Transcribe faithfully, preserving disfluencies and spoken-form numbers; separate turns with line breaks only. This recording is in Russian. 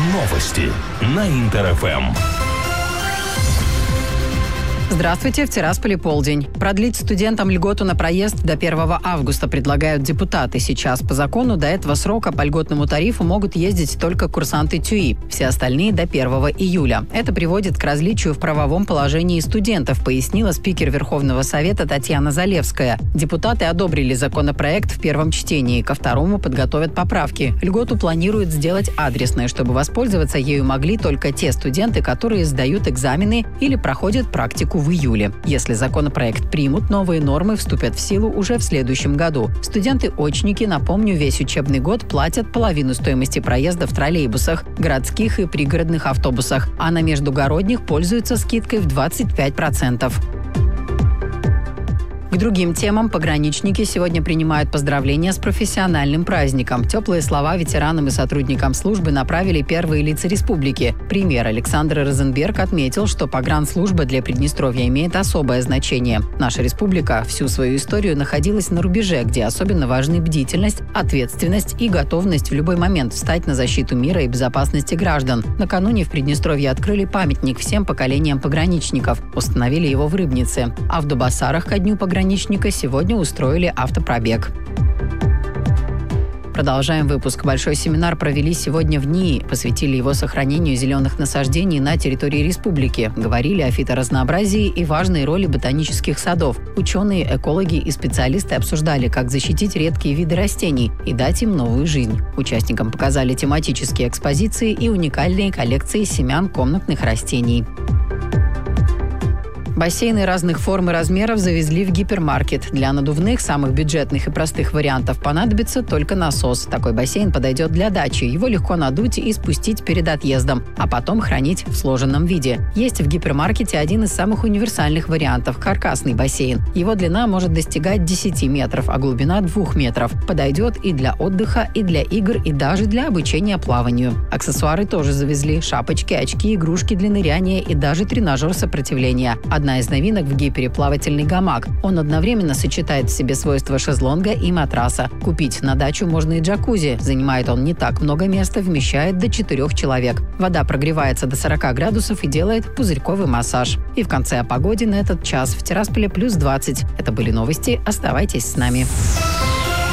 Новости на Интер-ФМ.
Здравствуйте, в Тирасполе полдень. Продлить студентам льготу на проезд до первого августа предлагают депутаты. Сейчас по закону до этого срока по льготному тарифу могут ездить только курсанты ТЮИ, все остальные до первого июля. Это приводит к различию в правовом положении студентов, пояснила спикер Верховного Совета Татьяна Залевская. Депутаты одобрили законопроект в первом чтении, ко второму подготовят поправки. Льготу планируют сделать адресной, чтобы воспользоваться ею могли только те студенты, которые сдают экзамены или проходят практику в июле. Если законопроект примут, новые нормы вступят в силу уже в следующем году. Студенты-очники, напомню, весь учебный год платят половину стоимости проезда в троллейбусах, городских и пригородных автобусах, а на междугородних пользуются скидкой в двадцать пять процентов. К другим темам пограничники сегодня принимают поздравления с профессиональным праздником. Теплые слова ветеранам и сотрудникам службы направили первые лица республики. Премьер Александр Розенберг отметил, что погранслужба для Приднестровья имеет особое значение. Наша республика всю свою историю находилась на рубеже, где особенно важны бдительность, ответственность и готовность в любой момент встать на защиту мира и безопасности граждан. Накануне в Приднестровье открыли памятник всем поколениям пограничников. Установили его в Рыбнице. А в Дубасарах ко дню пограничников сегодня устроили автопробег. Продолжаем выпуск. Большой семинар провели сегодня в НИИ. Посвятили его сохранению зеленых насаждений на территории республики. Говорили о фиторазнообразии и важной роли ботанических садов. Ученые, экологи и специалисты обсуждали, как защитить редкие виды растений и дать им новую жизнь. Участникам показали тематические экспозиции и уникальные коллекции семян комнатных растений. Бассейны разных форм и размеров завезли в гипермаркет. Для надувных, самых бюджетных и простых вариантов понадобится только насос. Такой бассейн подойдет для дачи. Его легко надуть и спустить перед отъездом, а потом хранить в сложенном виде. Есть в гипермаркете один из самых универсальных вариантов – каркасный бассейн. Его длина может достигать десяти метров, а глубина двух метров. Подойдет и для отдыха, и для игр, и даже для обучения плаванию. Аксессуары тоже завезли – шапочки, очки, игрушки для ныряния и даже тренажер сопротивления. Одна из новинок в гипере – плавательный гамак. Он одновременно сочетает в себе свойства шезлонга и матраса. Купить на дачу можно и джакузи. Занимает он не так много места, вмещает до четырех человек. Вода прогревается до сорока градусов и делает пузырьковый массаж. И в конце о погоде на этот час в Тирасполе плюс двадцать. Это были новости. Оставайтесь с нами.